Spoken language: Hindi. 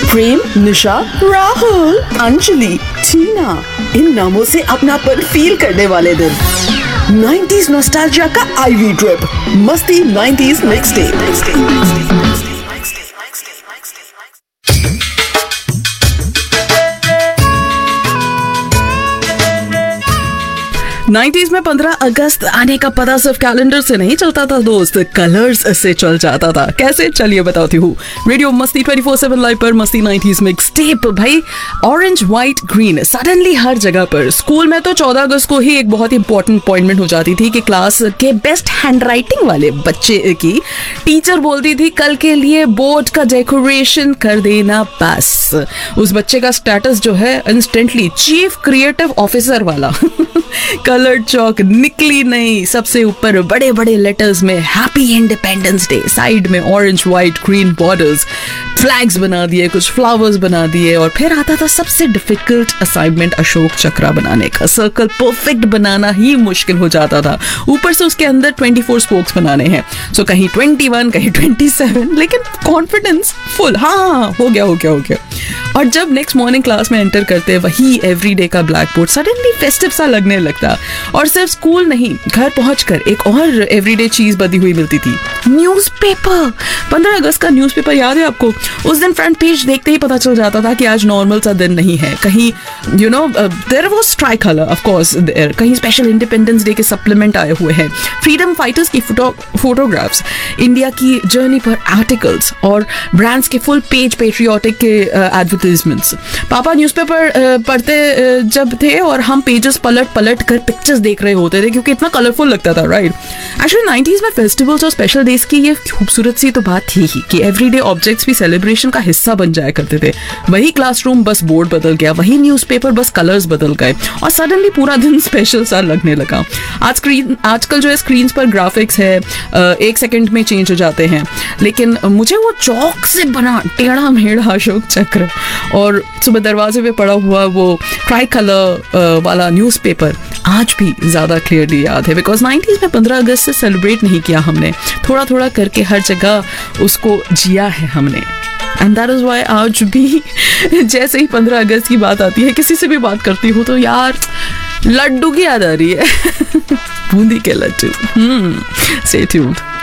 प्रेम, निशा, राहुल, अंजलि, टीना, इन नामों से अपनापन फील करने वाले दिन। 90s नॉस्टैल्जिया का आईवी ट्रिप, मस्ती 90s मिक्सटेप। 90s में 15 अगस्त आने का पता सिर्फ कैलेंडर से नहीं चलता था दोस्त, कलर्स से चल जाता था। कैसे, चलिए बताती हूँ। रेडियो मस्ती 24/7 लाइव पर मस्ती 90s मिक्सटेप भाई, ऑरेंज, व्हाइट, ग्रीन सडनली हर जगह पर। स्कूल में तो 14 अगस्त को ही एक बहुत इंपॉर्टेंट अपॉइंटमेंट हो जाती थी कि क्लास के बेस्ट हैंडराइटिंग वाले बच्चे की टीचर बोलती थी कल के लिए बोर्ड का डेकोरेशन कर देना। बस उस बच्चे का स्टेटस जो है इंस्टेंटली चीफ क्रिएटिव ऑफिसर वाला। कलर्ड चौक निकली नहीं, सबसे ऊपर बड़े बड़े लेटर्स में हैप्पी इंडिपेंडेंस डे, साइड में orange, white, green borders, flags बना दिए, कुछ फ्लावर्स बना दिए, और फिर आता था सबसे डिफिकल्ट असाइनमेंट, अशोक चक्रा बनाने का। सर्कल परफेक्ट बनाना ही मुश्किल हो जाता था, ऊपर से उसके अंदर 24 स्पोक्स बनाने हैं। सो कहीं 21, कहीं 27, लेकिन कॉन्फिडेंस फुल, हाँ हो गया। और जब नेक्स्ट मॉर्निंग क्लास में एंटर करते वही एवरीडे का ब्लैक बोर्ड सडनली फेस्टिव सा लगने लगता। और सिर्फ स्कूल नहीं, घर पहुंचकर एक और एवरीडे चीज बदी हुई मिलती थी, न्यूज़पेपर। 15 अगस्त का न्यूज़पेपर याद है आपको? उस दिन फ्रंट पेज देखते ही पता चल जाता था कि आज नॉर्मल सा दिन नहीं है। कहीं there was try colour, of course there, कहीं स्पेशल इंडिपेंडेंस डे के सप्लीमेंट आए हुए हैं, फ्रीडम फाइटर्स की फोटोग्राफ्स, इंडिया की जर्नी पर आर्टिकल्स, और ब्रांड्स के फुल पेज पेट्रियोटिक के एडवर्टाइजमेंट्स। पापा न्यूज़पेपर पढ़ते जब थे और हम पेजेस पलट कर पिक्चर्स देख रहे होते थे क्योंकि इतना कलरफुल लगता था, राइट? एक्चुअली 90s में फेस्टिवल्स और स्पेशल डेज की ये खूबसूरत सी तो बात थी ही कि एवरीडे ऑब्जेक्ट्स भी सेलिब्रेशन का हिस्सा बन जाया करते थे। वही क्लासरूम बस बोर्ड बदल गया, वही न्यूज़पेपर बस कलर्स बदल गए, और सडनली पूरा दिन स्पेशल सा लगने लगा। आजकल जो है स्क्रीन पर ग्राफिक्स है, 1 सेकंड में चेंज हो जाते हैं, लेकिन मुझे वो चौक से बना टेढ़ा मेढ़ा अशोक चक्र और सुबह दरवाजे पे पड़ा हुआ वो ट्राई कलर वाला न्यूज़पेपर आज भी ज़्यादा क्लियरली याद है, बिकॉज 90s में 15 अगस्त से सेलिब्रेट नहीं किया हमने, थोड़ा थोड़ा करके हर जगह उसको जिया है हमने। एंड दैट इज़ वाई आज भी जैसे ही 15 अगस्त की बात आती है, किसी से भी बात करती हूँ तो यार लड्डू की याद आ रही है। बूंदी के लड्डू। Stay tuned.